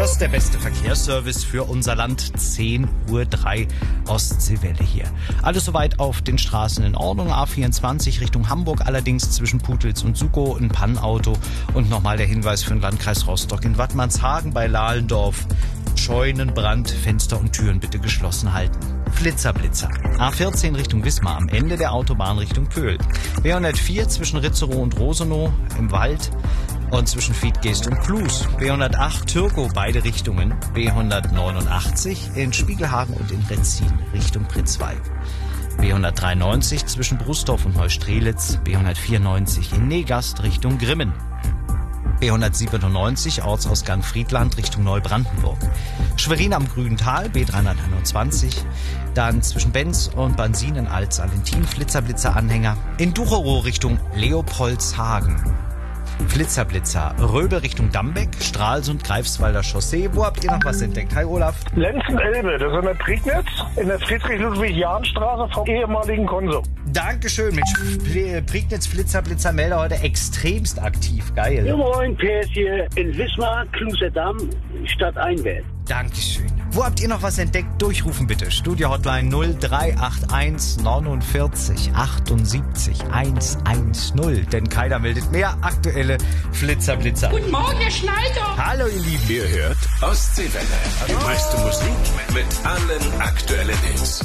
Das ist der beste Verkehrsservice für unser Land. 10:03 Uhr Ostseewelle hier. Alles soweit auf den Straßen in Ordnung. A24 Richtung Hamburg, allerdings zwischen Putlitz und Sukow ein Pannenauto. Und nochmal der Hinweis für den Landkreis Rostock in Wattmannshagen bei Lahlendorf. Scheunenbrand, Fenster und Türen bitte geschlossen halten. Flitzer. A14 Richtung Wismar am Ende der Autobahn Richtung Pöhl. B104 zwischen Ritzerow und Rosenow im Wald und zwischen Fiedgeest und Klus. B108 Türkow beide Richtungen. B189 in Spiegelhagen und in Retzin Richtung Pritzwalk. B193 zwischen Brusdorf und Neustrelitz. B194 in Negast Richtung Grimmen. B197 Ortsausgang Friedland Richtung Neubrandenburg. Schwerin am Grüntal, B321. Dann zwischen Benz und Bansin in Alt-Salentin Flitzer-Anhänger. In Ducherow Richtung Leopoldshagen. Flitzer, Röbe Richtung Dambeck, Stralsund, Greifswalder Chaussee. Wo habt ihr noch was entdeckt? Hi Olaf. Lenzen-Elbe, das ist in der Prignitz, in der Friedrich-Ludwig-Jahn-Straße vom ehemaligen Konsum. Dankeschön, Mensch. Prignitz, Flitzer, Melder heute extremst aktiv. Geil. Ja, moin, PS hier in Wismar, Kluserdamm, Stadt Einwelt. Dankeschön. Wo habt ihr noch was entdeckt? Durchrufen bitte. Studio-Hotline 0381 49 78 110. Denn keiner meldet mehr. Aktuelle Flitzer. Guten Morgen, Herr Schneider. Hallo, ihr Lieben. Ihr hört Ostseewelle. Die meiste Musik mit allen aktuellen Hits.